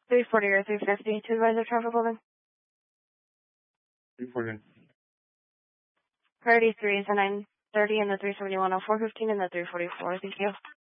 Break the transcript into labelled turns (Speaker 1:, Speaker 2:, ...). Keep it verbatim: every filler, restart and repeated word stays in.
Speaker 1: three forty or three fifty to advise the traffic building.
Speaker 2: three forty.
Speaker 1: Priority three is the nine thirty and the three seventy-one oh four fifteen and the three forty-four. Thank you.